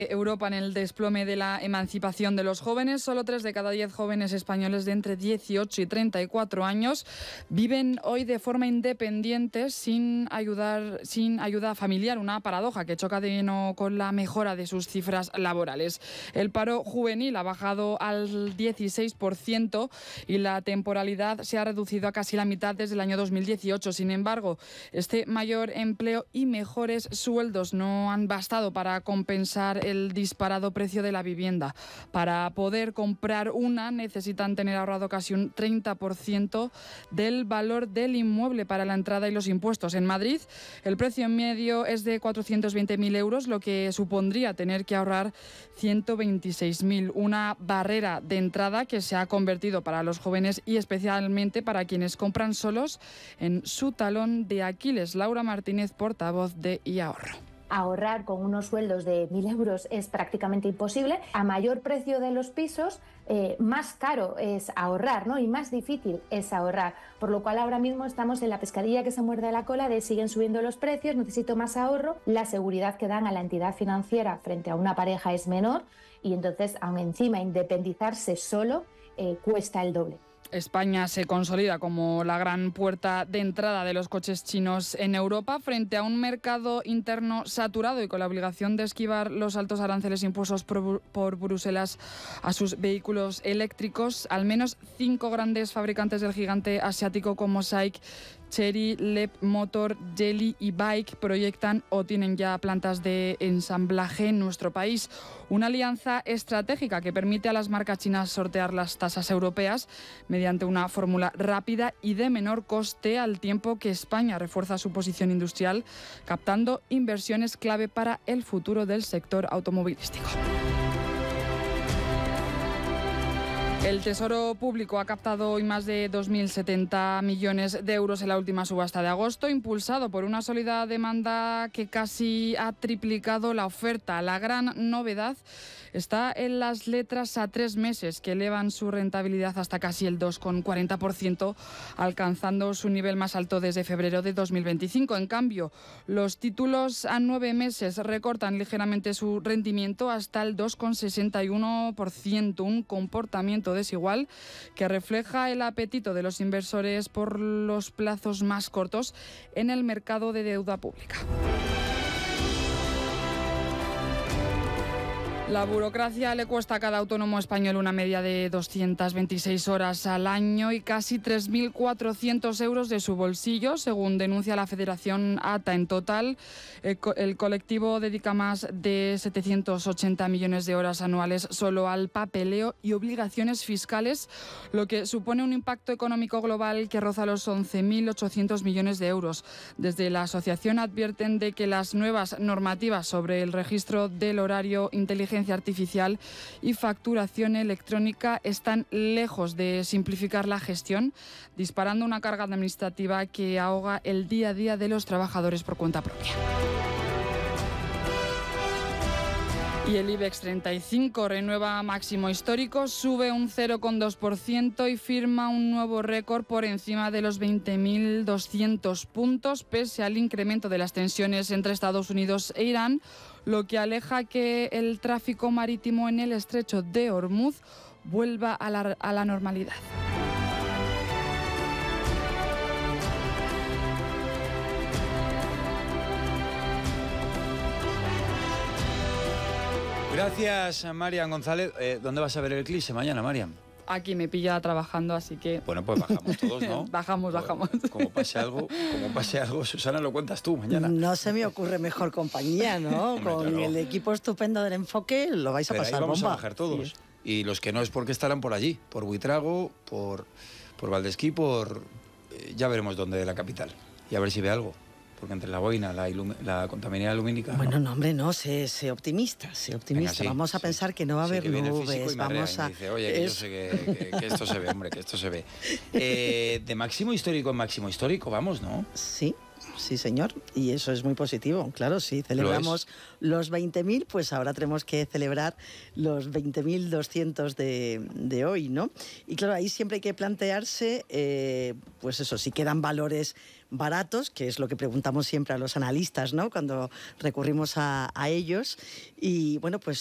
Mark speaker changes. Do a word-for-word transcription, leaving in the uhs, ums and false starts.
Speaker 1: Europa en el desplome de la emancipación de los jóvenes. Solo tres de cada diez jóvenes españoles de entre dieciocho y treinta y cuatro años viven hoy de forma independiente sin ayudar, sin ayuda familiar, una paradoja que choca de lleno con la mejora de sus cifras laborales. El paro juvenil ha bajado al dieciséis por ciento y la temporalidad se ha reducido a casi la mitad desde el año dos mil dieciocho. Sin embargo, este mayor empleo y mejores sueldos no han bastado para compensar el el disparado precio de la vivienda. Para poder comprar una necesitan tener ahorrado casi un treinta por ciento del valor del inmueble para la entrada y los impuestos. En Madrid, el precio en medio es de cuatrocientos veinte mil euros, lo que supondría tener que ahorrar ciento veintiséis mil. Una barrera de entrada que se ha convertido para los jóvenes y especialmente para quienes compran solos en su talón de Aquiles. Laura Martínez, portavoz de iAhorro.
Speaker 2: Ahorrar con unos sueldos de mil euros es prácticamente imposible. A mayor precio de los pisos, eh, más caro es ahorrar, ¿no? Y más difícil es ahorrar. Por lo cual ahora mismo estamos en la pescadilla que se muerde la cola de siguen subiendo los precios, necesito más ahorro. La seguridad que dan a la entidad financiera frente a una pareja es menor y entonces, aún encima, independizarse solo eh, cuesta el doble.
Speaker 1: España se consolida como la gran puerta de entrada de los coches chinos en Europa frente a un mercado interno saturado y con la obligación de esquivar los altos aranceles impuestos por, por Bruselas a sus vehículos eléctricos. Al menos cinco grandes fabricantes del gigante asiático como SAIC, Chery, Leapmotor, Geely y Bike proyectan o tienen ya plantas de ensamblaje en nuestro país. Una alianza estratégica que permite a las marcas chinas sortear las tasas europeas mediante una fórmula rápida y de menor coste, al tiempo que España refuerza su posición industrial, captando inversiones clave para el futuro del sector automovilístico. El Tesoro Público ha captado hoy más de dos mil setenta millones de euros en la última subasta de agosto, impulsado por una sólida demanda que casi ha triplicado la oferta. La gran novedad está en las letras a tres meses, que elevan su rentabilidad hasta casi el dos coma cuarenta por ciento, alcanzando su nivel más alto desde febrero de dos mil veinticinco. En cambio, los títulos a nueve meses recortan ligeramente su rendimiento hasta el dos coma sesenta y uno por ciento, un comportamiento desigual que refleja el apetito de los inversores por los plazos más cortos en el mercado de deuda pública. La burocracia le cuesta a cada autónomo español una media de doscientas veintiséis horas al año y casi tres mil cuatrocientos euros de su bolsillo, según denuncia la Federación A T A. En total, el, co- el colectivo dedica más de setecientos ochenta millones de horas anuales solo al papeleo y obligaciones fiscales, lo que supone un impacto económico global que roza los once mil ochocientos millones de euros. Desde la asociación advierten de que las nuevas normativas sobre el registro del horario, inteligencia artificial y facturación electrónica están lejos de simplificar la gestión, disparando una carga administrativa que ahoga el día a día de los trabajadores por cuenta propia. Y el IBEX treinta y cinco renueva máximo histórico, sube un cero coma dos por ciento y firma un nuevo récord por encima de los veinte mil doscientos puntos, pese al incremento de las tensiones entre Estados Unidos e Irán, lo que aleja que el tráfico marítimo en el estrecho de Hormuz vuelva a la, a la normalidad.
Speaker 3: Gracias, Marian González. Eh, ¿Dónde vas a ver el eclipse mañana, Marian?
Speaker 1: Aquí me pilla trabajando, así que...
Speaker 3: Bueno, pues bajamos todos, ¿no?
Speaker 1: bajamos,
Speaker 3: Pues,
Speaker 1: bajamos.
Speaker 3: Como pase algo, como pase algo, Susana, lo cuentas tú mañana.
Speaker 4: No se me ocurre mejor compañía, ¿no?
Speaker 3: Hombre,
Speaker 4: Con
Speaker 3: claro.
Speaker 4: el equipo estupendo del Enfoque lo vais a
Speaker 3: Pero ahí
Speaker 4: pasar
Speaker 3: vamos
Speaker 4: bomba.
Speaker 3: a bajar todos.
Speaker 4: Sí.
Speaker 3: Y los que no es porque estarán por allí, por Buitrago, por, por Valdesquí, por... eh, ya veremos dónde de la capital. Y a ver si ve algo. Porque entre la boina, la, ilumi- la contaminación lumínica...
Speaker 4: Bueno,
Speaker 3: no.
Speaker 4: no, hombre, no, sé, sé optimista, sé optimista.
Speaker 3: Venga, sí,
Speaker 4: vamos a
Speaker 3: sí.
Speaker 4: pensar que no va a
Speaker 3: Sí,
Speaker 4: haber
Speaker 3: que viene el físico
Speaker 4: nubes,
Speaker 3: y me arrea
Speaker 4: vamos
Speaker 3: y
Speaker 4: a...
Speaker 3: dice, oye, que
Speaker 4: es-
Speaker 3: yo sé que, que- que esto se ve, hombre, que esto se ve. Eh, de máximo histórico en máximo histórico, vamos, ¿no?
Speaker 4: Sí, sí señor, y eso es muy positivo. Claro, si celebramos los veinte mil, pues ahora tenemos que celebrar los veinte mil doscientos de, de hoy, ¿no? Y claro, ahí siempre hay que plantearse, eh, pues eso, si quedan valores baratos, que es lo que preguntamos siempre a los analistas, ¿no?, cuando recurrimos a, a ellos. Y bueno, pues